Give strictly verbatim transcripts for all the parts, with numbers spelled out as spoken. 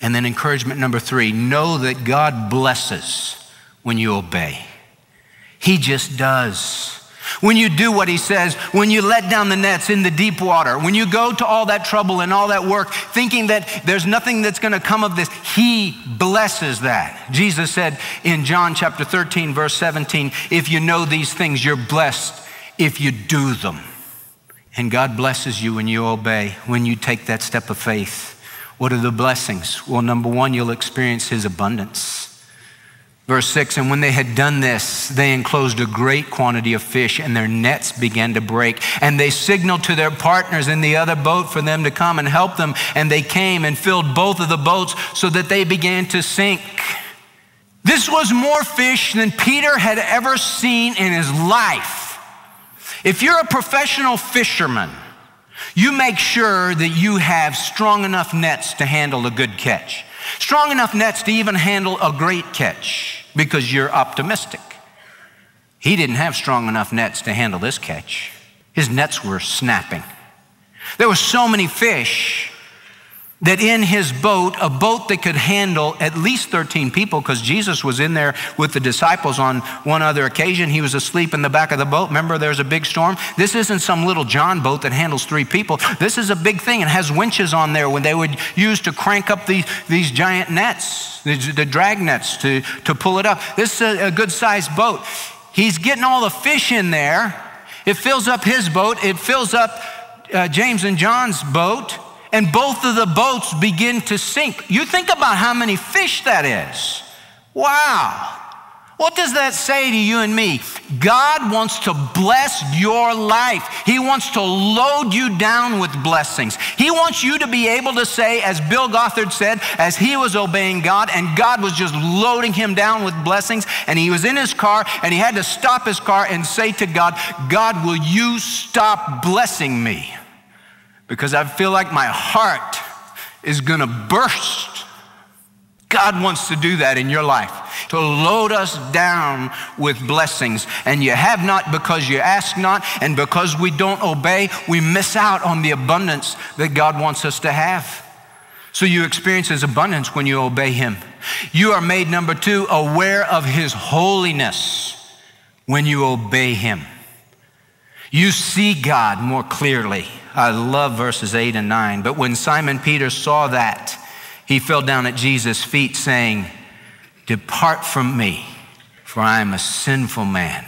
And then encouragement number three, know that God blesses when you obey. He just does. When you do what he says, when you let down the nets in the deep water, when you go to all that trouble and all that work, thinking that there's nothing that's going to come of this, he blesses that. Jesus said in John chapter thirteen, verse seventeen, if you know these things, you're blessed if you do them. And God blesses you when you obey, when you take that step of faith. What are the blessings? Well, number one, you'll experience his abundance. Verse six, and when they had done this, they enclosed a great quantity of fish, and their nets began to break. And they signaled to their partners in the other boat for them to come and help them. And they came and filled both of the boats so that they began to sink. This was more fish than Peter had ever seen in his life. If you're a professional fisherman, you make sure that you have strong enough nets to handle a good catch. Strong enough nets to even handle a great catch because you're optimistic. He didn't have strong enough nets to handle this catch. His nets were snapping. There were so many fish that in his boat, a boat that could handle at least thirteen people, because Jesus was in there with the disciples on one other occasion. He was asleep in the back of the boat. Remember, there's a big storm. This isn't some little John boat that handles three people. This is a big thing and has winches on there when they would use to crank up the, these giant nets, the, the drag nets to, to pull it up. This is a, a good-sized boat. He's getting all the fish in there. It fills up his boat. It fills up uh, James and John's boat. And both of the boats begin to sink. You think about how many fish that is. Wow. What does that say to you and me? God wants to bless your life. He wants to load you down with blessings. He wants you to be able to say, as Bill Gothard said, as he was obeying God, and God was just loading him down with blessings, and he was in his car, and he had to stop his car and say to God, God, will you stop blessing me? Because I feel like my heart is going to burst. God wants to do that in your life, to load us down with blessings. And you have not because you ask not, and because we don't obey, we miss out on the abundance that God wants us to have. So you experience his abundance when you obey him. You are made, number two, aware of his holiness when you obey him. You see God more clearly. I love verses eight and nine. But when Simon Peter saw that, he fell down at Jesus' feet saying, depart from me, for I am a sinful man,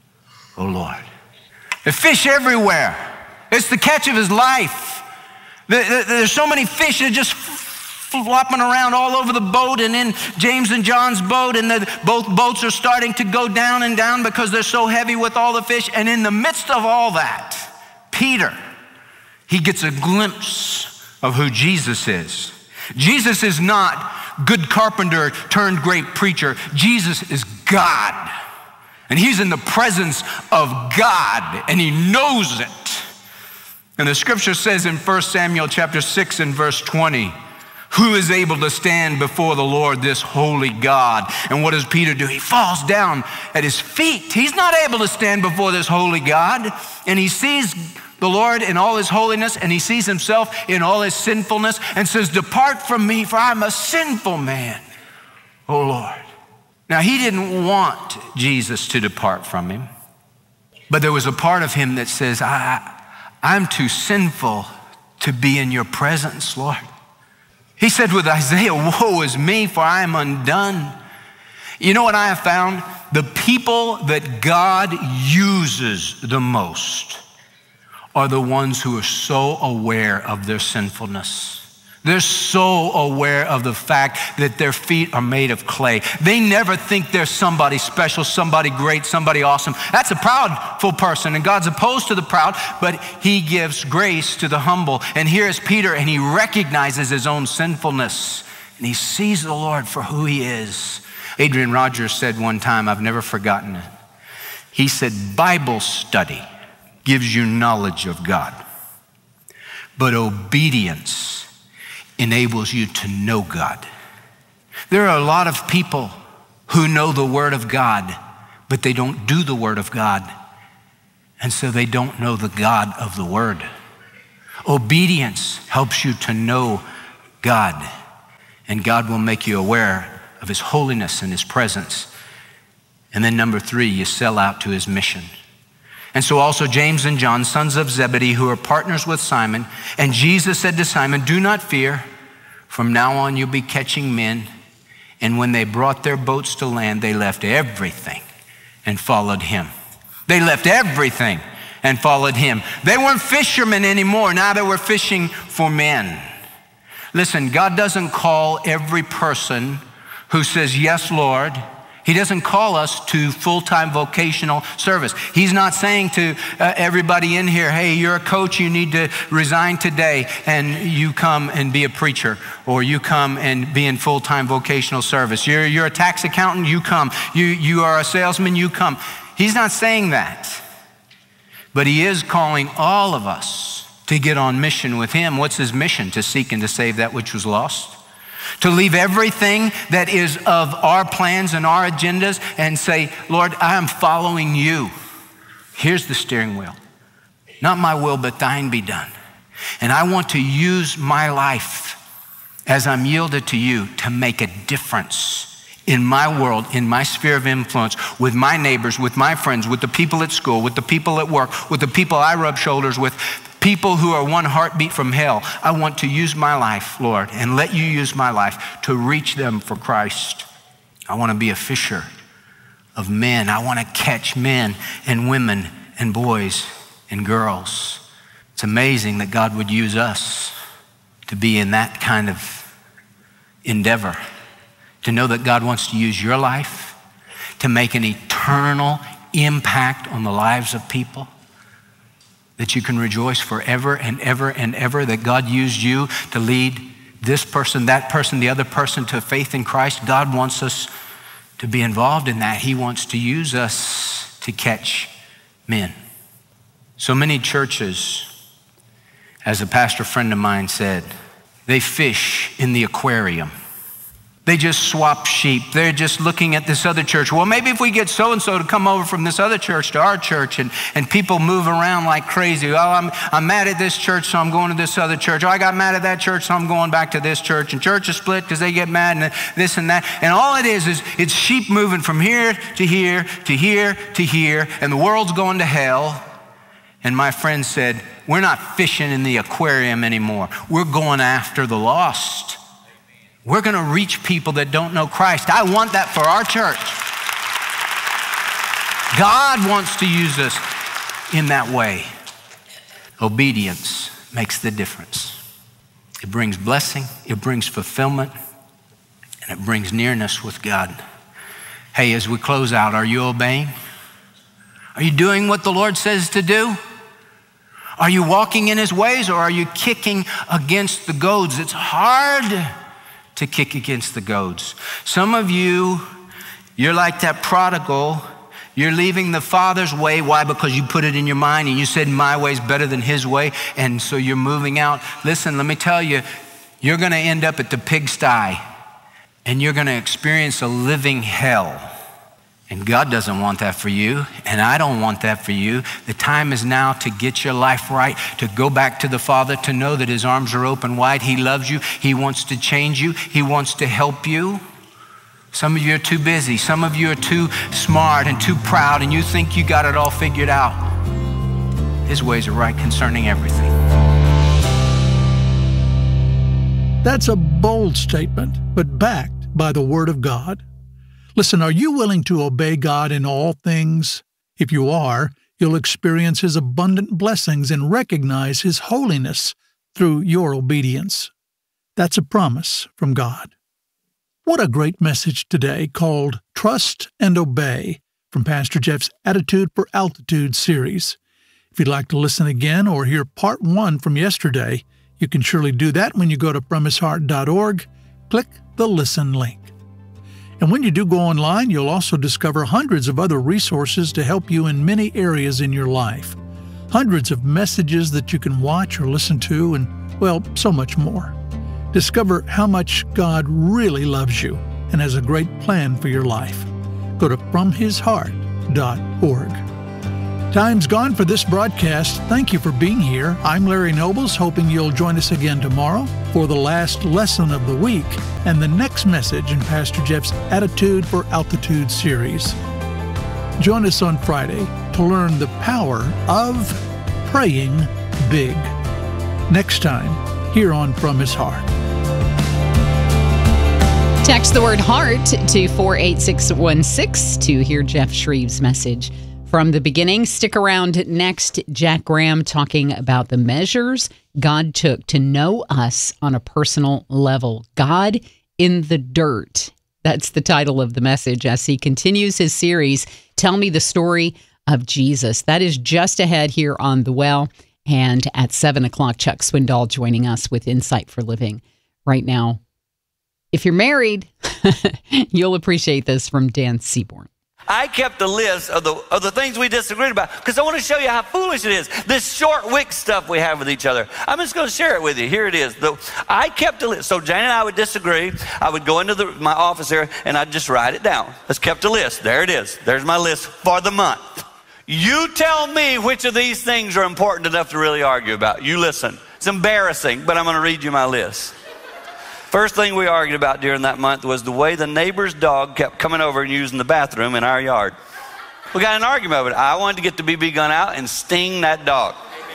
O Lord. There's fish everywhere. It's the catch of his life. There's so many fish that are just flopping around all over the boat and in James and John's boat, and the, both boats are starting to go down and down because they're so heavy with all the fish. And in the midst of all that, Peter, he gets a glimpse of who Jesus is. Jesus is not good carpenter turned great preacher. Jesus is God. And he's in the presence of God, and he knows it. And the scripture says in First Samuel chapter six and verse twenty, who is able to stand before the Lord, this holy God? And what does Peter do? He falls down at his feet. He's not able to stand before this holy God. And he sees the Lord in all his holiness, and he sees himself in all his sinfulness, and says, depart from me, for I'm a sinful man, O Lord. Now, he didn't want Jesus to depart from him, but there was a part of him that says, I, I'm too sinful to be in your presence, Lord. He said with Isaiah, woe is me, for I am undone. You know what I have found? The people that God uses the most are the ones who are so aware of their sinfulness. They're so aware of the fact that their feet are made of clay. They never think they're somebody special, somebody great, somebody awesome. That's a proudful person, and God's opposed to the proud, but he gives grace to the humble. And here is Peter, and he recognizes his own sinfulness, and he sees the Lord for who he is. Adrian Rogers said one time, I've never forgotten it. He said, Bible study gives you knowledge of God, but obedience enables you to know God. There are a lot of people who know the Word of God, but they don't do the Word of God, and so they don't know the God of the Word. Obedience helps you to know God. and God will make you aware of his holiness and his presence. And then number three, you sell out to his mission. And so also James and John, sons of Zebedee, who are partners with Simon, and Jesus said to Simon, do not fear. From now on, you'll be catching men. And when they brought their boats to land, they left everything and followed him. They left everything and followed him. They weren't fishermen anymore. Now they were fishing for men. Listen, God doesn't call every person who says, yes, Lord. He doesn't call us to full-time vocational service. He's not saying to uh, everybody in here, hey, you're a coach, you need to resign today and you come and be a preacher, or you come and be in full-time vocational service. You're, you're a tax accountant, you come. You, you are a salesman, you come. He's not saying that. But he is calling all of us to get on mission with him. What's his mission? To seek and to save that which was lost. To leave everything that is of our plans and our agendas and say, Lord, I am following you. Here's the steering wheel. Not my will, but thine be done. And I want to use my life as I'm yielded to you to make a difference in my world, in my sphere of influence, with my neighbors, with my friends, with the people at school, with the people at work, with the people I rub shoulders with, people who are one heartbeat from hell. I want to use my life, Lord, and let you use my life to reach them for Christ. I want to be a fisher of men. I want to catch men and women and boys and girls. It's amazing that God would use us to be in that kind of endeavor, to know that God wants to use your life to make an eternal impact on the lives of people, that you can rejoice forever and ever and ever that God used you to lead this person, that person, the other person to faith in Christ. God wants us to be involved in that. He wants to use us to catch men. So many churches, as a pastor friend of mine said, they fish in the aquarium. They just swap sheep. They're just looking at this other church. Well, maybe if we get so-and-so to come over from this other church to our church, and, and people move around like crazy. Oh, I'm, I'm mad at this church, so I'm going to this other church. Oh, I got mad at that church, so I'm going back to this church. And church is split because they get mad and this and that. And all it is, is it's sheep moving from here to here to here to here, and the world's going to hell. And my friend said, we're not fishing in the aquarium anymore. We're going after the lost. We're going to reach people that don't know Christ. I want that for our church. God wants to use us in that way. Obedience makes the difference. It brings blessing, it brings fulfillment, and it brings nearness with God. Hey, as we close out, are you obeying? Are you doing what the Lord says to do? Are you walking in his ways, or are you kicking against the goads? It's hard to kick against the goads. Some of you, you're like that prodigal. You're leaving the Father's way. Why? Because you put it in your mind and you said, my way is better than his way. And so you're moving out. Listen, let me tell you, you're going to end up at the pigsty and you're going to experience a living hell. And God doesn't want that for you, and I don't want that for you. The time is now to get your life right, to go back to the Father, to know that his arms are open wide. He loves you. He wants to change you. He wants to help you. Some of you are too busy. Some of you are too smart and too proud, and you think you got it all figured out. His ways are right concerning everything. That's a bold statement, but backed by the Word of God. Listen, are you willing to obey God in all things? If you are, you'll experience his abundant blessings and recognize his holiness through your obedience. That's a promise from God. What a great message today called Trust and Obey from Pastor Jeff's Attitude for Altitude series. If you'd like to listen again or hear part one from yesterday, you can surely do that when you go to from his heart dot org, click the Listen link. And when you do go online, you'll also discover hundreds of other resources to help you in many areas in your life. Hundreds of messages that you can watch or listen to, and, well, so much more. Discover how much God really loves you and has a great plan for your life. Go to from his heart dot org. Time's gone for this broadcast. Thank you for being here. I'm Larry Nobles, hoping you'll join us again tomorrow for the last lesson of the week and the next message in Pastor Jeff's Attitude for Altitude series. Join us on Friday to learn the power of praying big. Next time, here on From His Heart. Text the word HEART to four eight six one six to hear Jeff Shreve's message from the beginning. Stick around next. Jack Graham talking about the measures God took to know us on a personal level. God in the Dirt. That's the title of the message as he continues his series, Tell Me the Story of Jesus. That is just ahead here on The Well. And at seven o'clock, Chuck Swindoll joining us with Insight for Living right now. If you're married, you'll appreciate this from Dan Seaborn. I kept a list of the of the things we disagreed about because I want to show you how foolish it is. This short wick stuff we have with each other. I'm just going to share it with you. Here it is. The, I kept a list. So Jane and I would disagree. I would go into the, my office here and I'd just write it down. Let's kept a list. There it is. There's my list for the month. You tell me which of these things are important enough to really argue about. You listen. It's embarrassing, but I'm going to read you my list. First thing we argued about during that month was the way the neighbor's dog kept coming over and using the bathroom in our yard. We got an argument over it. I wanted to get the B B gun out and sting that dog.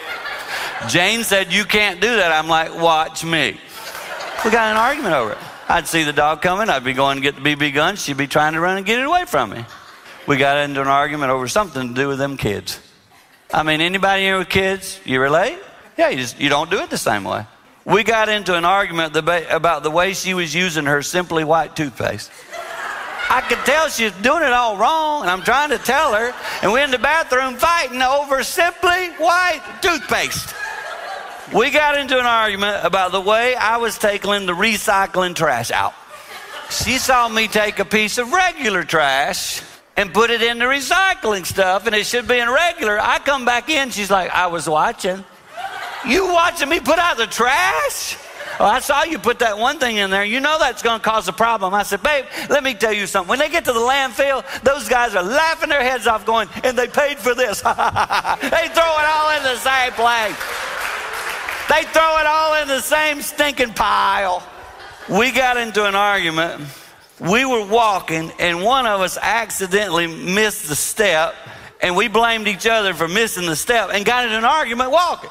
Jane said, you can't do that. I'm like, watch me. We got an argument over it. I'd see the dog coming. I'd be going to get the B B gun. She'd be trying to run and get it away from me. We got into an argument over something to do with them kids. I mean, anybody here with kids, you relate? Yeah, you just you don't do it the same way. We got into an argument about the way she was using her Simply White toothpaste. I could tell she was doing it all wrong, and I'm trying to tell her, and we're in the bathroom fighting over Simply White toothpaste. We got into an argument about the way I was taking the recycling trash out. She saw me take a piece of regular trash and put it in the recycling stuff, and it should be in regular. I come back in, she's like, I was watching. You watching me put out the trash? Oh, I saw you put that one thing in there. You know that's going to cause a problem. I said, babe, let me tell you something. When they get to the landfill, those guys are laughing their heads off going, and they paid for this. They throw it all in the same place. They throw it all in the same stinking pile. We got into an argument. We were walking, and one of us accidentally missed the step, and we blamed each other for missing the step and got in an argument walking.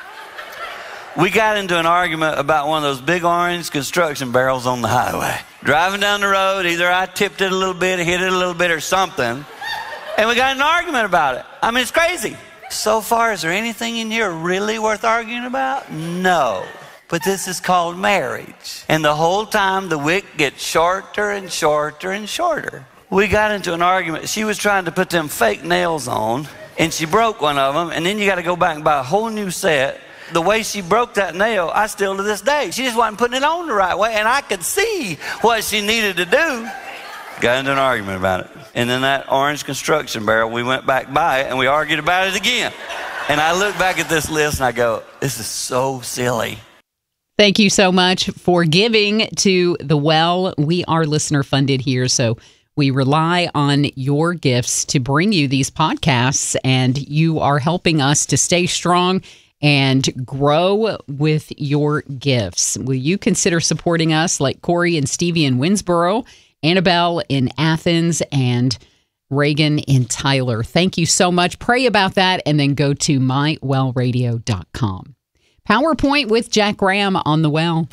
We got into an argument about one of those big orange construction barrels on the highway. Driving down the road, either I tipped it a little bit, hit it a little bit or something, and we got in an argument about it. I mean, it's crazy. So far, is there anything in here really worth arguing about? No. But this is called marriage. And the whole time, the wick gets shorter and shorter and shorter. We got into an argument. She was trying to put them fake nails on, and she broke one of them, and then you got to go back and buy a whole new set. The way she broke that nail, I still to this day. She just wasn't putting it on the right way, and I could see what she needed to do. Got into an argument about it. And then that orange construction barrel, we went back by it, and we argued about it again. And I look back at this list, and I go, this is so silly. Thank you so much for giving to The Well. We are listener funded here, so we rely on your gifts to bring you these podcasts, and you are helping us to stay strong and grow with your gifts. Will you consider supporting us like Corey and Stevie in Winsboro, Annabelle in Athens, and Reagan in Tyler? Thank you so much. Pray about that and then go to my well radio dot com. PowerPoint with Jack Graham on The Well.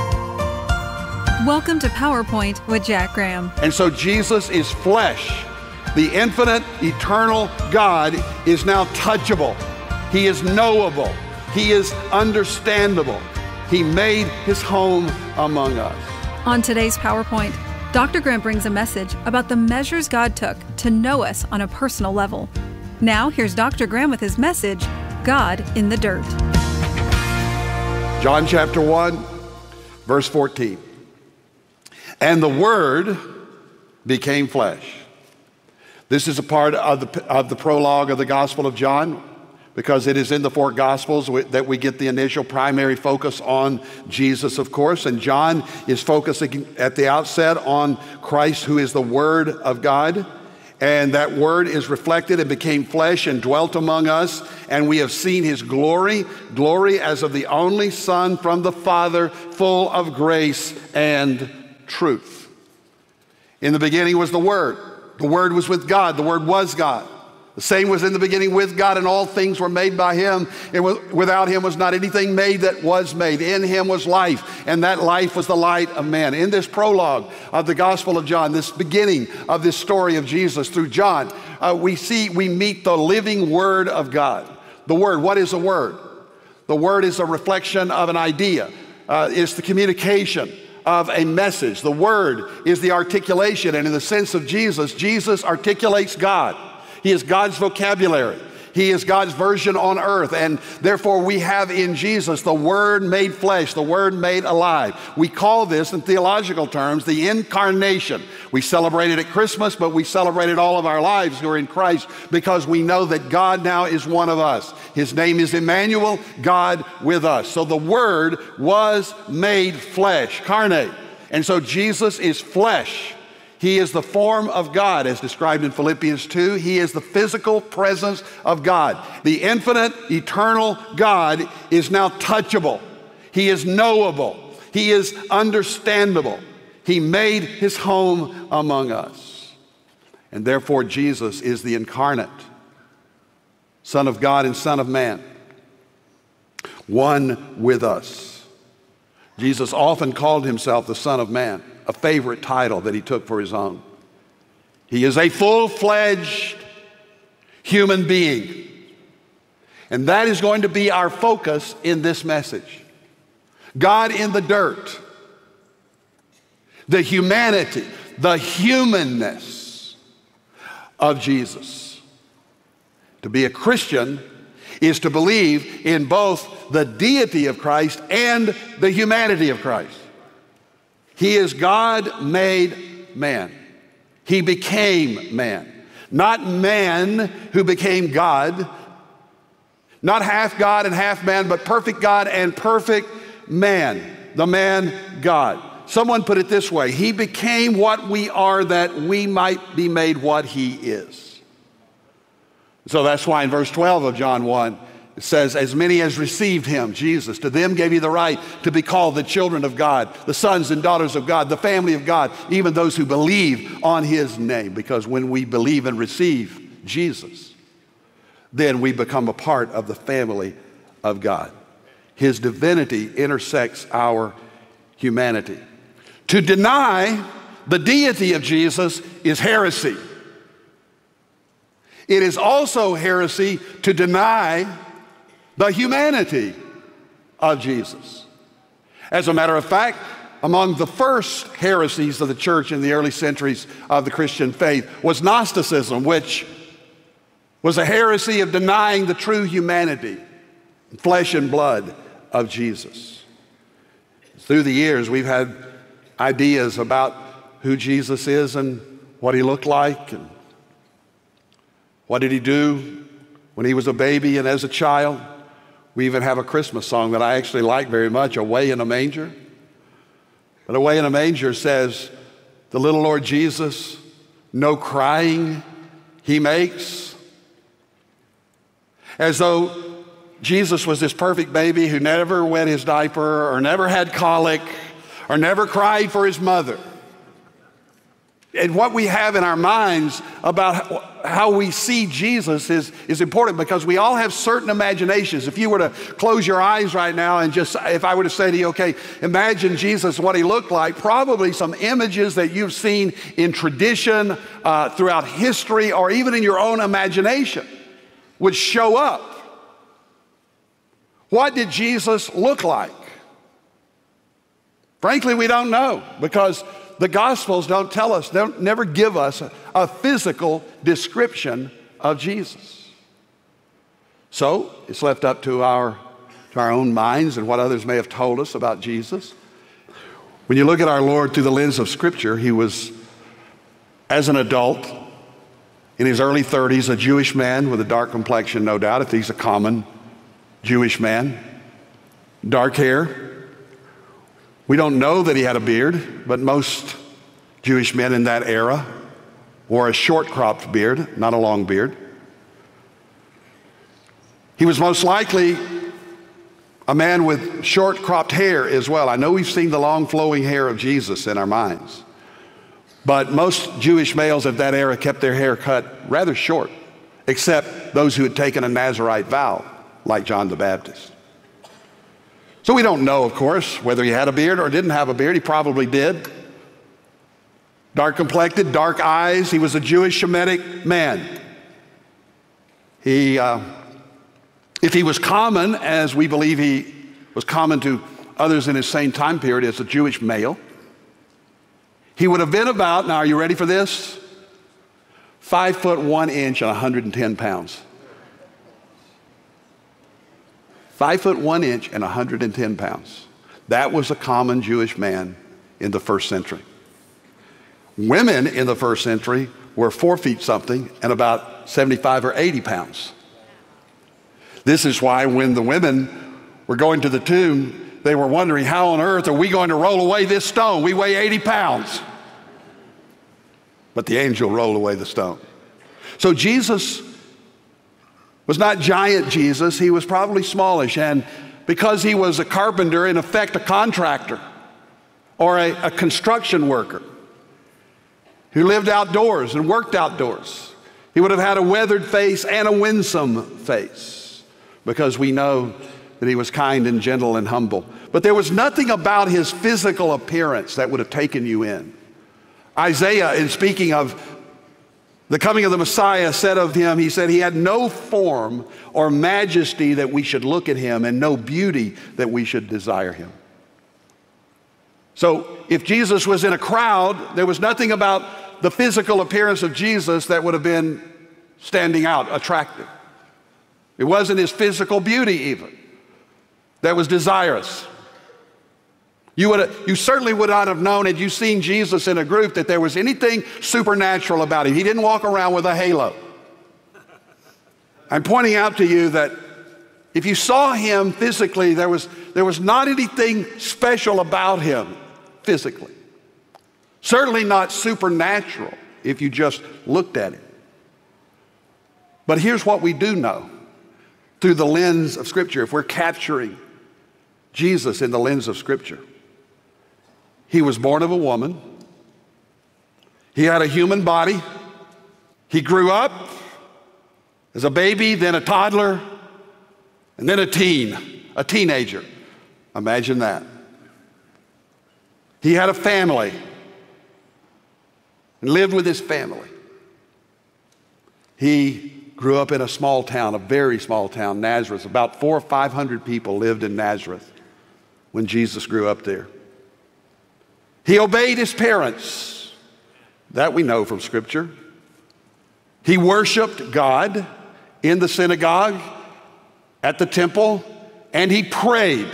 Welcome to PowerPoint with Jack Graham. And so Jesus is flesh. The infinite, eternal God is now touchable. He is knowable. He is understandable. He made his home among us. On today's PowerPoint, Doctor Graham brings a message about the measures God took to know us on a personal level. Now, here's Doctor Graham with his message, God in the Dirt. John chapter one, verse fourteen. And the Word became flesh. This is a part of the, of the prologue of the Gospel of John, because it is in the four Gospels that we get the initial primary focus on Jesus, of course. And John is focusing at the outset on Christ, who is the Word of God. And that word is reflected and became flesh and dwelt among us. And we have seen his glory, glory as of the only Son from the Father, full of grace and truth. In the beginning was the Word. The Word was with God. The Word was God. The same was in the beginning with God, and all things were made by him. And without him was not anything made that was made. In him was life, and that life was the light of man. In this prologue of the Gospel of John, this beginning of this story of Jesus through John, uh, we see, we meet the living Word of God. The Word, what is a word? The Word is a reflection of an idea. Uh, it's the communication of a message. The Word is the articulation, and in the sense of Jesus, Jesus articulates God. He is God's vocabulary. He is God's version on earth, and therefore we have in Jesus the Word made flesh, the Word made alive. We call this, in theological terms, the incarnation. We celebrate it at Christmas, but we celebrate it all of our lives who are in Christ because we know that God now is one of us. His name is Emmanuel, God with us. So the Word was made flesh, carne. And so Jesus is flesh. He is the form of God, as described in Philippians two. He is the physical presence of God. The infinite, eternal God is now touchable. He is knowable. He is understandable. He made his home among us. And therefore, Jesus is the incarnate Son of God and Son of man, one with us. Jesus often called himself the Son of Man, a favorite title that he took for his own. He is a full-fledged human being. And that is going to be our focus in this message. God in the dirt. The humanity, the humanness of Jesus. To be a Christian is to believe in both the deity of Christ and the humanity of Christ. He is God made man. He became man. Not man who became God. Not half God and half man, but perfect God and perfect man. The man God. Someone put it this way: he became what we are that we might be made what he is. So that's why in verse twelve of John one, it says, as many as received him, Jesus, to them gave he the right to be called the children of God, the sons and daughters of God, the family of God, even those who believe on his name. Because when we believe and receive Jesus, then we become a part of the family of God. His divinity intersects our humanity. To deny the deity of Jesus is heresy. It is also heresy to deny the humanity of Jesus. As a matter of fact, among the first heresies of the church in the early centuries of the Christian faith was Gnosticism, which was a heresy of denying the true humanity, flesh and blood of Jesus. Through the years, we've had ideas about who Jesus is and what he looked like and what did he do when he was a baby and as a child. We even have a Christmas song that I actually like very much, Away in a Manger. But Away in a Manger says, the little Lord Jesus, no crying he makes. As though Jesus was this perfect baby who never wet his diaper or never had colic or never cried for his mother. And what we have in our minds about how we see Jesus is, is important, because we all have certain imaginations. If you were to close your eyes right now and just, if I were to say to you, okay, imagine Jesus, what he looked like, probably some images that you've seen in tradition, uh, throughout history, or even in your own imagination would show up. What did Jesus look like? Frankly, we don't know, because the Gospels don't tell us, they don't never give us a, a physical description of Jesus. So it's left up to our, to our own minds and what others may have told us about Jesus. When you look at our Lord through the lens of Scripture, he was, as an adult, in his early thirties, a Jewish man with a dark complexion, no doubt, if he's a common Jewish man. Dark hair. We don't know that he had a beard, but most Jewish men in that era wore a short-cropped beard, not a long beard. He was most likely a man with short-cropped hair as well. I know we've seen the long flowing hair of Jesus in our minds, but most Jewish males of that era kept their hair cut rather short, except those who had taken a Nazirite vow, like John the Baptist. So we don't know, of course, whether he had a beard or didn't have a beard. He probably did. Dark complected, dark eyes. He was a Jewish Shemitic man. He, uh, if he was common, as we believe he was common to others in his same time period as a Jewish male, he would have been about, now are you ready for this? Five foot one inch and one hundred ten pounds. Five foot one inch and one hundred ten pounds. That was a common Jewish man in the first century. Women in the first century were four feet something and about seventy-five or eighty pounds. This is why when the women were going to the tomb, they were wondering, how on earth are we going to roll away this stone? We weigh eighty pounds. But the angel rolled away the stone. So Jesus was not giant Jesus. He was probably smallish. And because he was a carpenter, in effect a contractor or a, a construction worker who lived outdoors and worked outdoors, he would have had a weathered face and a winsome face, because we know that he was kind and gentle and humble. But there was nothing about his physical appearance that would have taken you in. Isaiah, in speaking of the coming of the Messiah, said of him, he said he had no form or majesty that we should look at him, and no beauty that we should desire him. So if Jesus was in a crowd, there was nothing about the physical appearance of Jesus that would have been standing out, attractive. It wasn't his physical beauty even that was desirous. You, would have, you certainly would not have known, had you seen Jesus in a group, that there was anything supernatural about him. He didn't walk around with a halo. I'm pointing out to you that if you saw him physically, there was, there was not anything special about him physically. Certainly not supernatural if you just looked at him. But here's what we do know through the lens of Scripture, if we're capturing Jesus in the lens of Scripture. He was born of a woman. He had a human body. He grew up as a baby, then a toddler, and then a teen, a teenager. Imagine that. He had a family and lived with his family. He grew up in a small town, a very small town, Nazareth. About four or five hundred people lived in Nazareth when Jesus grew up there. He obeyed his parents. That we know from Scripture. He worshiped God in the synagogue, at the temple, and he prayed.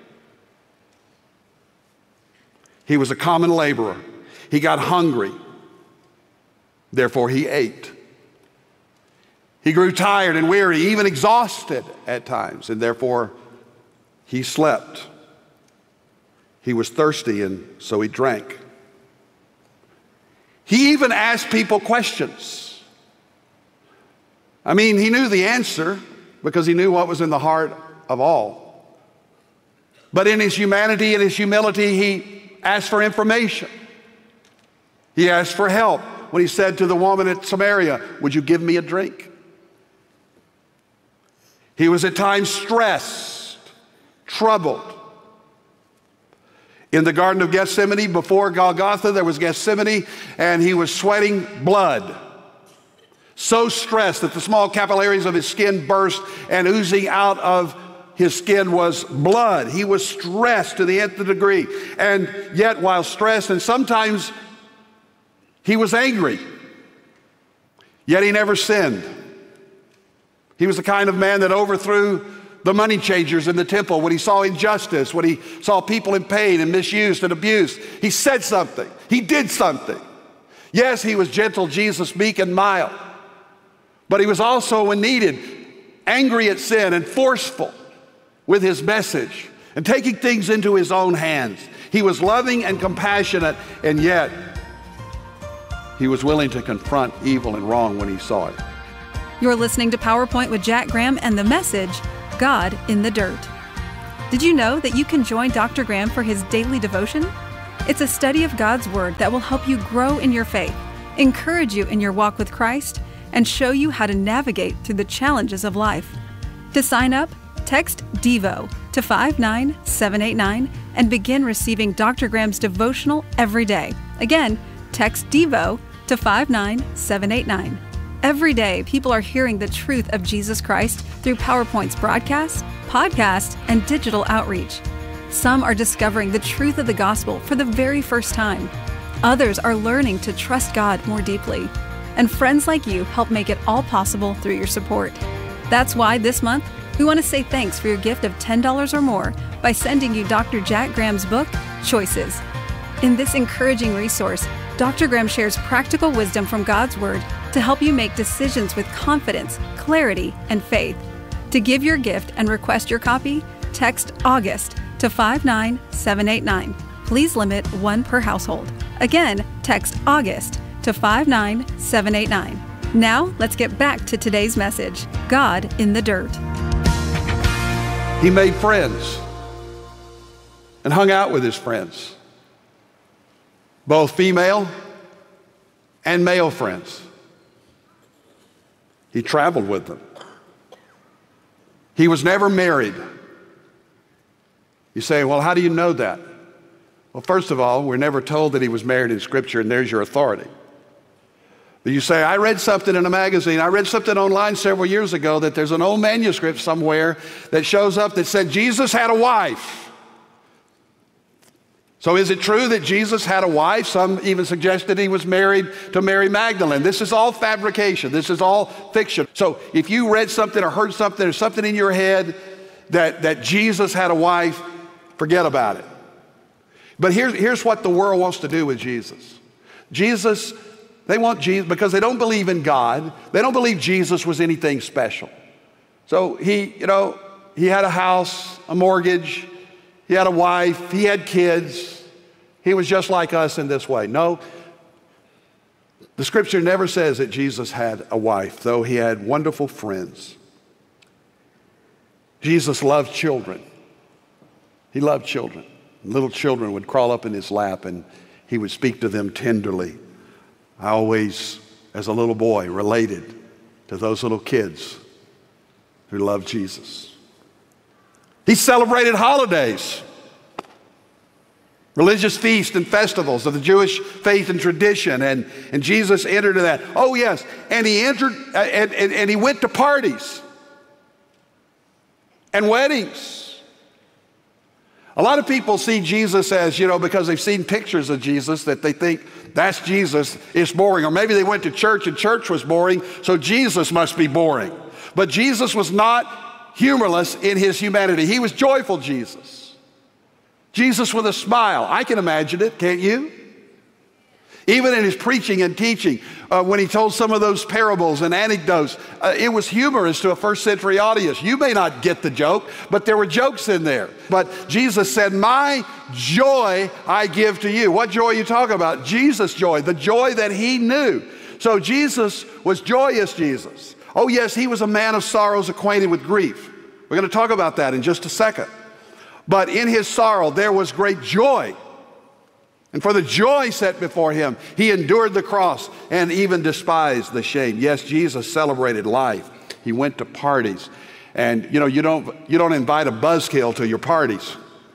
He was a common laborer. He got hungry. Therefore, he ate. He grew tired and weary, even exhausted at times, and therefore he slept. He was thirsty, and so he drank. He even asked people questions. I mean, he knew the answer because he knew what was in the heart of all. But in his humanity and his humility, he asked for information. He asked for help when he said to the woman at Samaria, "Would you give me a drink?" He was at times stressed, troubled. In the Garden of Gethsemane, before Golgotha, there was Gethsemane, and he was sweating blood. So stressed that the small capillaries of his skin burst, and oozing out of his skin was blood. He was stressed to the nth degree. And yet, while stressed, and sometimes he was angry, yet he never sinned. He was the kind of man that overthrew the money changers in the temple when he saw injustice, when he saw people in pain and misused and abused. He said something. He did something. Yes, he was gentle, Jesus, meek and mild. But he was also, when needed, angry at sin and forceful with his message and taking things into his own hands. He was loving and compassionate, and yet He was willing to confront evil and wrong when he saw it. You're listening to PowerPoint with Jack Graham and the message, God in the Dirt. Did you know that you can join Doctor Graham for his daily devotion? It's a study of God's Word that will help you grow in your faith, encourage you in your walk with Christ, and show you how to navigate through the challenges of life. To sign up, text DEVO to five nine seven eight nine and begin receiving Doctor Graham's devotional every day. Again, text DEVO to five nine seven eight nine. Every day, people are hearing the truth of Jesus Christ through PowerPoint's broadcast, podcast, and digital outreach. Some are discovering the truth of the gospel for the very first time. Others are learning to trust God more deeply. And friends like you help make it all possible through your support. That's why this month, we want to say thanks for your gift of ten dollars or more by sending you Doctor Jack Graham's book, Choices. In this encouraging resource, Doctor Graham shares practical wisdom from God's Word to help you make decisions with confidence, clarity, and faith. To give your gift and request your copy, text August to five nine seven eight nine. Please limit one per household. Again, text August to five nine seven eight nine. Now, let's get back to today's message, God in the Dirt. He made friends and hung out with his friends, both female and male friends. He traveled with them. He was never married. You say, well, how do you know that? Well, first of all, we're never told that he was married in Scripture, and there's your authority. But you say, I read something in a magazine, I read something online several years ago that there's an old manuscript somewhere that shows up that said Jesus had a wife. So is it true that Jesus had a wife? Some even suggested he was married to Mary Magdalene. This is all fabrication. This is all fiction. So if you read something or heard something or something in your head that, that Jesus had a wife, forget about it. But here's, here's what the world wants to do with Jesus. Jesus, they want Jesus because they don't believe in God. They don't believe Jesus was anything special. So he, you know, he had a house, a mortgage, he had a wife, he had kids. He was just like us in this way. No, the Scripture never says that Jesus had a wife, though he had wonderful friends. Jesus loved children. He loved children. Little children would crawl up in his lap and he would speak to them tenderly. I always, as a little boy, related to those little kids who loved Jesus. He celebrated holidays, religious feasts and festivals of the Jewish faith and tradition, and, and Jesus entered into that. Oh yes, and he entered uh, and, and, and he went to parties and weddings. A lot of people see Jesus as, you know, because they've seen pictures of Jesus, that they think that's Jesus, it's boring. Or maybe they went to church and church was boring, so Jesus must be boring. But Jesus was not humorless in his humanity. He was joyful Jesus. Jesus with a smile. I can imagine it, can't you? Even in his preaching and teaching, uh, when he told some of those parables and anecdotes, uh, it was humorous to a first century audience. You may not get the joke, but there were jokes in there. But Jesus said, my joy I give to you. What joy are you talking about? Jesus' joy, the joy that he knew. So Jesus was joyous Jesus. Oh yes, he was a man of sorrows, acquainted with grief. We're going to talk about that in just a second. But in his sorrow, there was great joy. And for the joy set before him, he endured the cross and even despised the shame. Yes, Jesus celebrated life. He went to parties. And you know, you don't, you don't invite a buzzkill to your parties.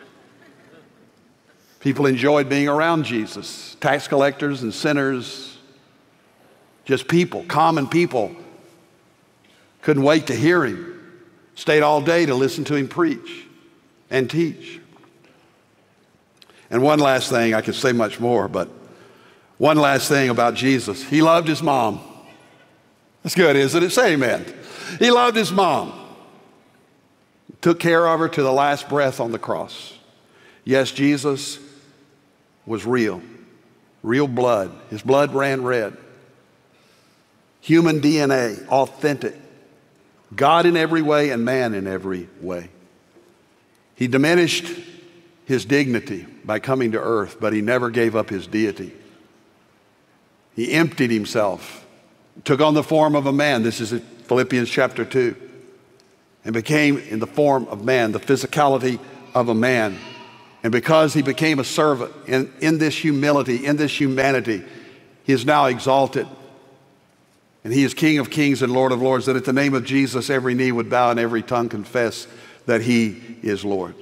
People enjoyed being around Jesus. Tax collectors and sinners, just people, common people, couldn't wait to hear him. Stayed all day to listen to him preach and teach. And one last thing, I could say much more, but one last thing about Jesus. He loved his mom. That's good, isn't it? Say amen. He loved his mom. Took care of her to the last breath on the cross. Yes, Jesus was real. Real blood. His blood ran red. Human D N A, authentic. God in every way and man in every way. He diminished his dignity by coming to earth, but he never gave up his deity. He emptied himself, took on the form of a man. This is in Philippians chapter two. And became in the form of man, the physicality of a man. And because he became a servant in, in this humility, in this humanity, he is now exalted. And he is King of kings and Lord of lords, that at the name of Jesus every knee would bow and every tongue confess that he is Lord.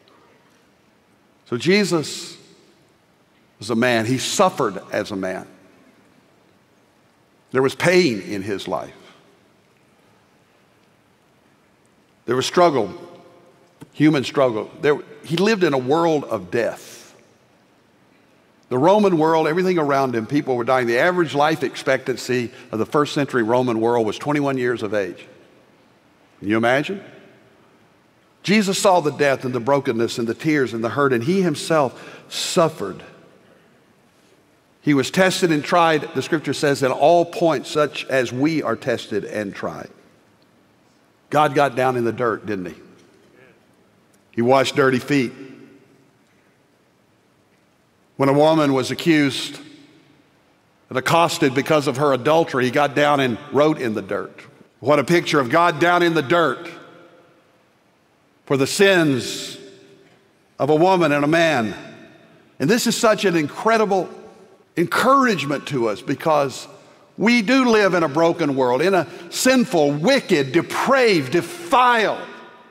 So Jesus was a man. He suffered as a man. There was pain in his life. There was struggle, human struggle. There, he lived in a world of death. The Roman world, everything around him, people were dying. The average life expectancy of the first century Roman world was twenty-one years of age. Can you imagine? Jesus saw the death and the brokenness and the tears and the hurt, and he himself suffered. He was tested and tried, the scripture says, at all points such as we are tested and tried. God got down in the dirt, didn't he? He washed dirty feet. When a woman was accused and accosted because of her adultery, he got down and wrote in the dirt. What a picture of God down in the dirt for the sins of a woman and a man. And this is such an incredible encouragement to us, because we do live in a broken world, in a sinful, wicked, depraved, defiled,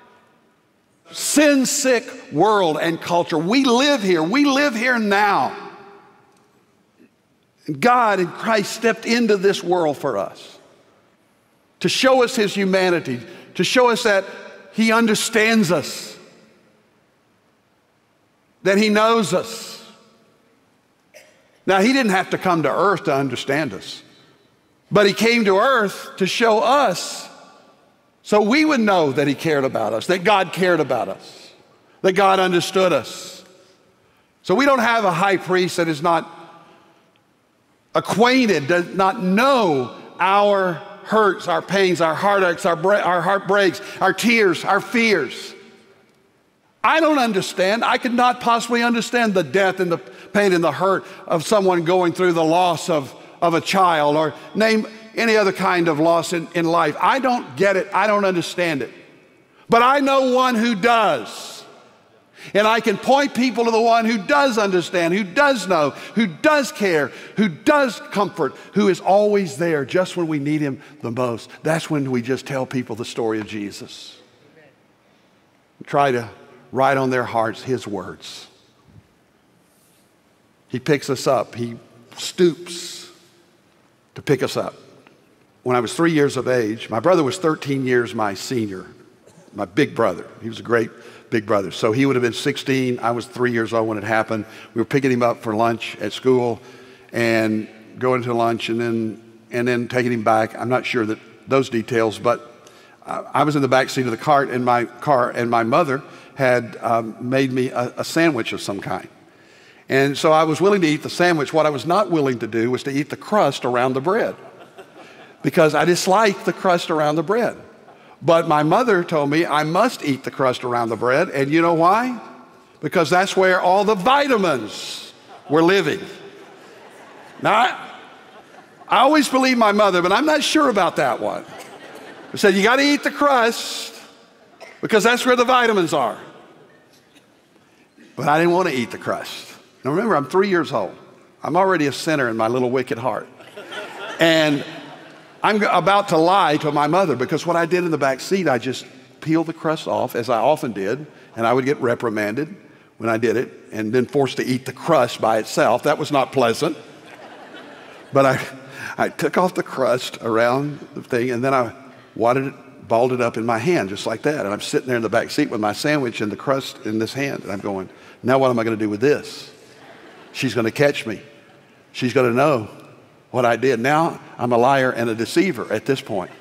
sin-sick world and culture. We live here. We live here now. And God in Christ stepped into this world for us to show us his humanity, to show us that he understands us, that he knows us. Now, he didn't have to come to earth to understand us, but he came to earth to show us so we would know that he cared about us, that God cared about us, that God understood us. So we don't have a high priest that is not acquainted, does not know our hurts, our pains, our heartaches, our, bre- our heartbreaks, our tears, our fears. I don't understand. I could not possibly understand the death and the pain and the hurt of someone going through the loss of, of a child, or name any other kind of loss in, in life. I don't get it. I don't understand it. But I know one who does. And I can point people to the one who does understand, who does know, who does care, who does comfort, who is always there just when we need him the most. That's when we just tell people the story of Jesus. Try to write on their hearts his words. He picks us up. He stoops to pick us up. When I was three years of age, my brother was thirteen years my senior, my big brother. He was a great big brother. So he would have been sixteen. I was three years old when it happened. We were picking him up for lunch at school and going to lunch and then, and then taking him back. I'm not sure that those details, but I was in the back seat of the cart in my car, and my mother had um, made me a, a sandwich of some kind. And so I was willing to eat the sandwich. What I was not willing to do was to eat the crust around the bread, because I disliked the crust around the bread. But my mother told me I must eat the crust around the bread, and you know why? Because that's where all the vitamins were living. Now, I, I always believe my mother, but I'm not sure about that one. I said, you got to eat the crust because that's where the vitamins are. But I didn't want to eat the crust. Now remember, I'm three years old. I'm already a sinner in my little wicked heart. And I'm about to lie to my mother, because what I did in the back seat, I just peeled the crust off, as I often did, and I would get reprimanded when I did it, and then forced to eat the crust by itself. That was not pleasant. But I, I took off the crust around the thing, and then I wadded it, balled it up in my hand, just like that. And I'm sitting there in the back seat with my sandwich and the crust in this hand, and I'm going, now what am I going to do with this? She's going to catch me. She's going to know what I did. Now I'm a liar and a deceiver at this point.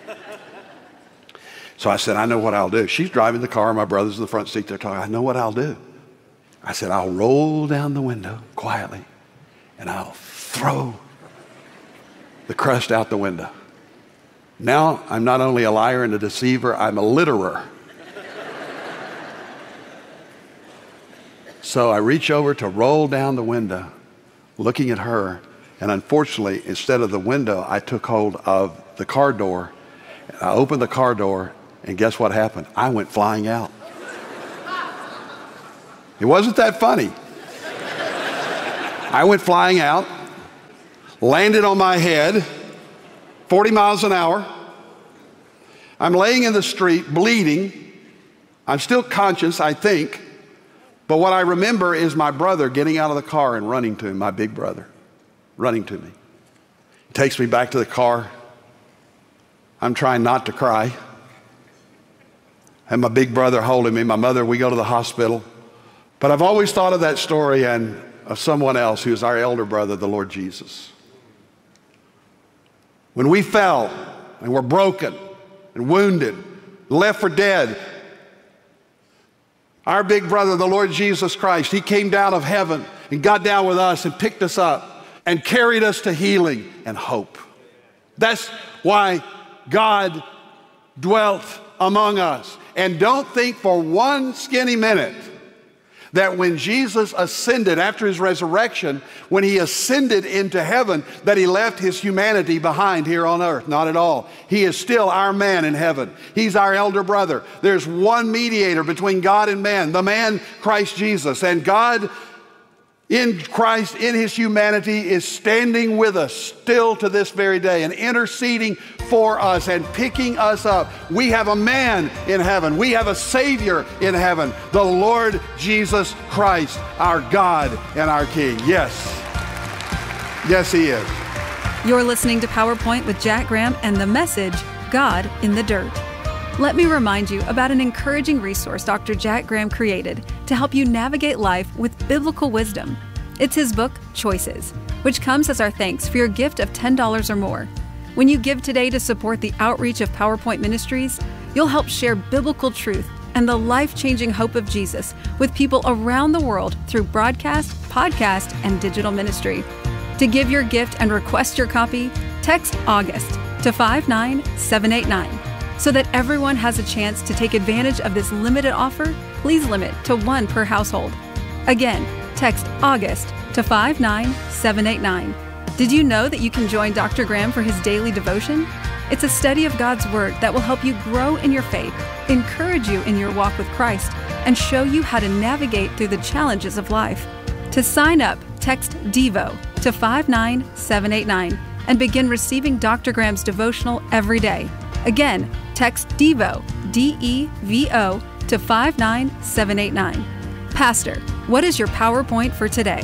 So I said, I know what I'll do. She's driving the car. My brother's in the front seat. They're talking. I know what I'll do. I said, I'll roll down the window quietly, and I'll throw the crust out the window. Now I'm not only a liar and a deceiver, I'm a litterer. So I reach over to roll down the window, looking at her, And unfortunately, instead of the window, I took hold of the car door. And I opened the car door, and guess what happened? I went flying out. It wasn't that funny. I went flying out, landed on my head, forty miles an hour. I'm laying in the street, bleeding. I'm still conscious, I think. But what I remember is my brother getting out of the car and running to him, my big brother, running to me. He takes me back to the car. I'm trying not to cry. And my big brother holding me, my mother, we go to the hospital. But I've always thought of that story and of someone else who's our elder brother, the Lord Jesus. When we fell and were broken and wounded, left for dead, our big brother, the Lord Jesus Christ, he came down of heaven and got down with us and picked us up and carried us to healing and hope. That's why God dwelt among us. And don't think for one skinny minute that when Jesus ascended after his resurrection, when he ascended into heaven, that he left his humanity behind here on earth. Not at all. He is still our man in heaven. He's our elder brother. There's one mediator between God and man, the man Christ Jesus. And God in Christ, in his humanity, is standing with us still to this very day and interceding for us and picking us up. We have a man in heaven. We have a Savior in heaven, the Lord Jesus Christ, our God and our King. Yes. Yes, he is. You're listening to PowerPoint with Jack Graham and the message, God in the Dirt. Let me remind you about an encouraging resource Doctor Jack Graham created to help you navigate life with biblical wisdom. It's his book, Choices, which comes as our thanks for your gift of ten dollars or more. When you give today to support the outreach of PowerPoint Ministries, you'll help share biblical truth and the life-changing hope of Jesus with people around the world through broadcast, podcast, and digital ministry. To give your gift and request your copy, text August to five nine seven eight nine. So that everyone has a chance to take advantage of this limited offer, please limit to one per household. Again, text August to five nine seven eight nine. Did you know that you can join Doctor Graham for his daily devotion? It's a study of God's Word that will help you grow in your faith, encourage you in your walk with Christ, and show you how to navigate through the challenges of life. To sign up, text DEVO to five nine seven eight nine and begin receiving Doctor Graham's devotional every day. Again, text DEVO, D E V O, to five nine seven eight nine. Pastor, what is your PowerPoint for today?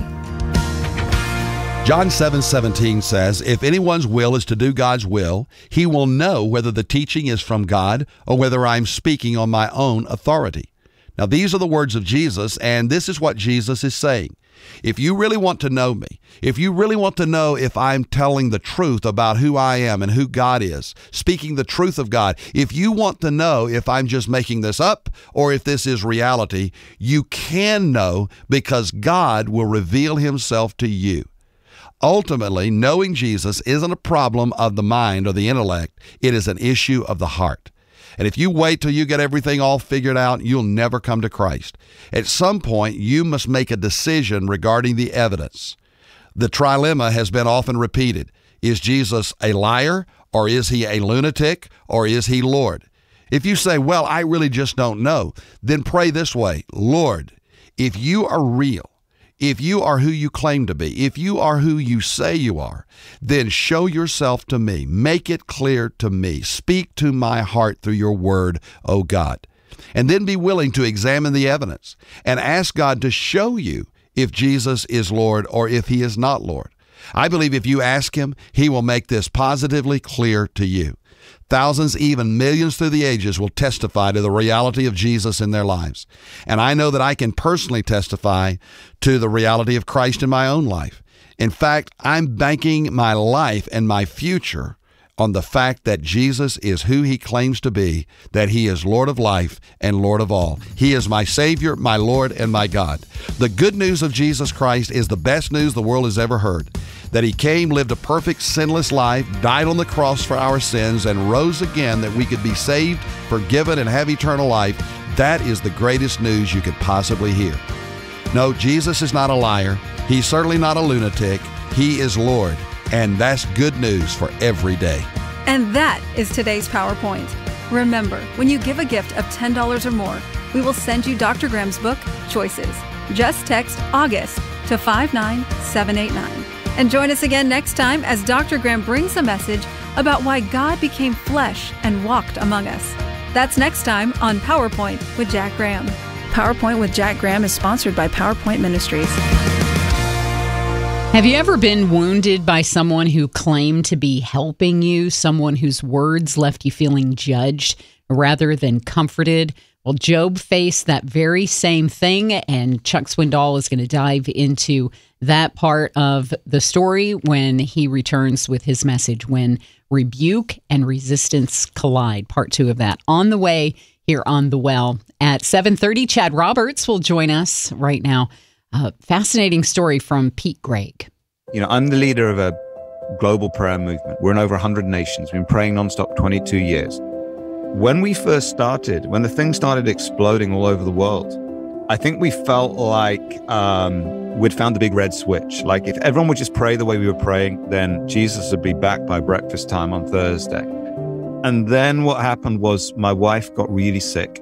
John seven seventeen says, if anyone's will is to do God's will, he will know whether the teaching is from God or whether I'm speaking on my own authority. Now, these are the words of Jesus, and this is what Jesus is saying. If you really want to know me, if you really want to know if I'm telling the truth about who I am and who God is, speaking the truth of God, if you want to know if I'm just making this up or if this is reality, you can know because God will reveal himself to you. Ultimately, knowing Jesus isn't a problem of the mind or the intellect. It is an issue of the heart. And if you wait till you get everything all figured out, you'll never come to Christ. At some point, you must make a decision regarding the evidence. The trilemma has been often repeated. Is Jesus a liar, or is he a lunatic, or is he Lord? If you say, well, I really just don't know, then pray this way. Lord, if you are real, if you are who you claim to be, if you are who you say you are, then show yourself to me. Make it clear to me. Speak to my heart through your word, O God. And then be willing to examine the evidence and ask God to show you if Jesus is Lord or if he is not Lord. I believe if you ask him, he will make this positively clear to you. Thousands, even millions through the ages will testify to the reality of Jesus in their lives. And I know that I can personally testify to the reality of Christ in my own life. In fact, I'm banking my life and my future on the fact that Jesus is who he claims to be, that he is Lord of life and Lord of all. He is my Savior, my Lord, and my God. The good news of Jesus Christ is the best news the world has ever heard. That he came, lived a perfect, sinless life, died on the cross for our sins, and rose again that we could be saved, forgiven, and have eternal life. That is the greatest news you could possibly hear. No, Jesus is not a liar. He's certainly not a lunatic. He is Lord, and that's good news for every day. And that is today's PowerPoint. Remember, when you give a gift of ten dollars or more, we will send you Doctor Graham's book, Choices. Just text August to five nine seven eight nine. And join us again next time as Doctor Graham brings a message about why God became flesh and walked among us. That's next time on PowerPoint with Jack Graham. PowerPoint with Jack Graham is sponsored by PowerPoint Ministries. Have you ever been wounded by someone who claimed to be helping you, someone whose words left you feeling judged rather than comforted? Well, Job faced that very same thing, and Chuck Swindoll is going to dive into that part of the story when he returns with his message, When Rebuke and Resistance Collide, part two of that, on the way here on The Well. At seven thirty, Chad Roberts will join us right now. A fascinating story from Pete Greig. You know, I'm the leader of a global prayer movement. We're in over one hundred nations. We've been praying nonstop twenty-two years. When we first started, when the thing started exploding all over the world, I think we felt like um, we'd found the big red switch. Like if everyone would just pray the way we were praying, then Jesus would be back by breakfast time on Thursday. And then what happened was my wife got really sick.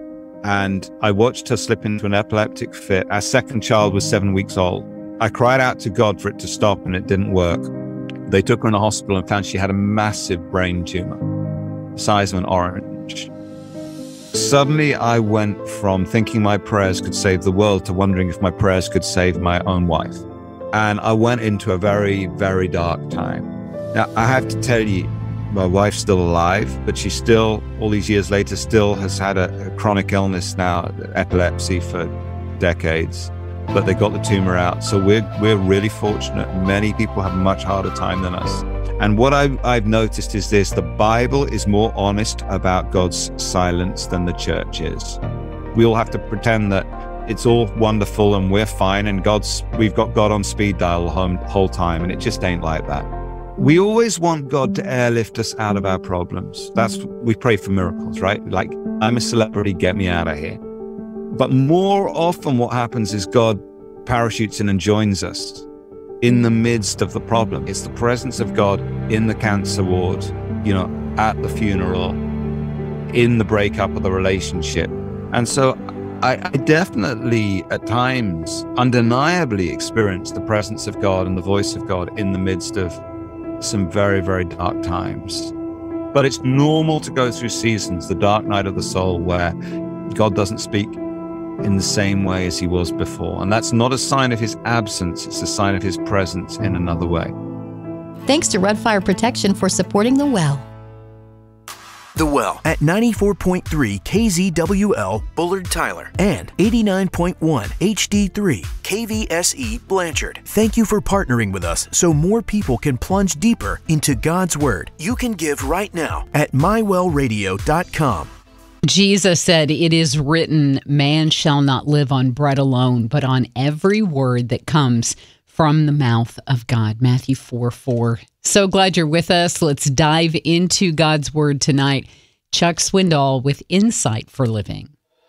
And I watched her slip into an epileptic fit. Our second child was seven weeks old. I cried out to God for it to stop, and it didn't work. They took her in the hospital and found she had a massive brain tumor, the size of an orange. Suddenly, I went from thinking my prayers could save the world to wondering if my prayers could save my own wife. And I went into a very, very dark time. Now, I have to tell you, my wife's still alive, but she still, all these years later, still has had a, a chronic illness now, epilepsy for decades, but they got the tumor out. So we're, we're really fortunate. Many people have a much harder time than us. And what I've, I've noticed is this: the Bible is more honest about God's silence than the church is. We all have to pretend that it's all wonderful and we're fine and God's, we've got God on speed dial the whole, whole time, and it just ain't like that. We always want God to airlift us out of our problems. That's, we pray for miracles, right? Like, I'm a celebrity, get me out of here. But more often what happens is God parachutes in and joins us in the midst of the problem. It's the presence of God in the cancer ward, you know, at the funeral, in the breakup of the relationship. And so I, I definitely, at times, undeniably experience the presence of God and the voice of God in the midst of some very, very dark times. But it's normal to go through seasons, the dark night of the soul, where God doesn't speak in the same way as he was before. And that's not a sign of his absence, it's a sign of his presence in another way. Thanks to Red Fire Protection for supporting The Well. The Well at ninety-four point three K Z W L Bullard Tyler and eighty-nine point one H D three K V S E Blanchard. Thank you for partnering with us so more people can plunge deeper into God's Word. You can give right now at my well radio dot com. Jesus said, "It is written, man shall not live on bread alone, but on every word that comes from the mouth of God." Matthew four four. So glad you're with us. Let's dive into God's Word tonight. Chuck Swindoll with Insight for Living.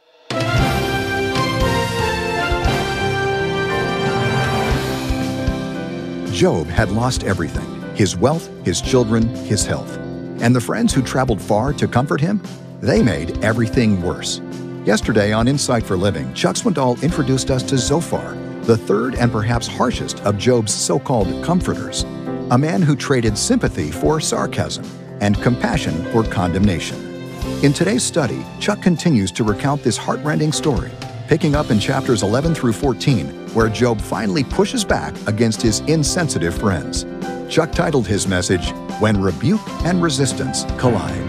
Job had lost everything: his wealth, his children, his health. And the friends who traveled far to comfort him, they made everything worse. Yesterday on Insight for Living, Chuck Swindoll introduced us to Zophar, the third and perhaps harshest of Job's so-called comforters, a man who traded sympathy for sarcasm and compassion for condemnation. In today's study, Chuck continues to recount this heartrending story, picking up in chapters eleven through fourteen, where Job finally pushes back against his insensitive friends. Chuck titled his message, When Rebuke and Resistance Collide.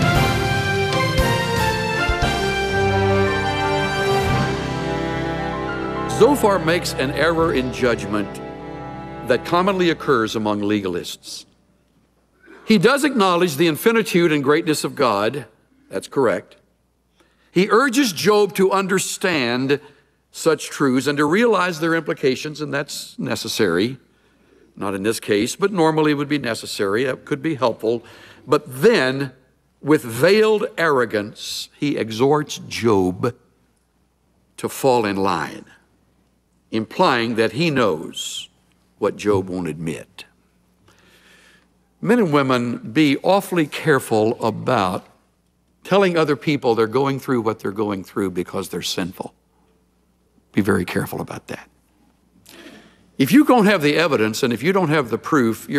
Zophar makes an error in judgment that commonly occurs among legalists. He does acknowledge the infinitude and greatness of God. That's correct. He urges Job to understand such truths and to realize their implications, and that's necessary. Not in this case, but normally would be necessary. It could be helpful. But then, with veiled arrogance, he exhorts Job to fall in line, implying that he knows what Job won't admit. Men and women, be awfully careful about telling other people they're going through what they're going through because they're sinful. Be very careful about that. If you don't have the evidence and if you don't have the proof, you're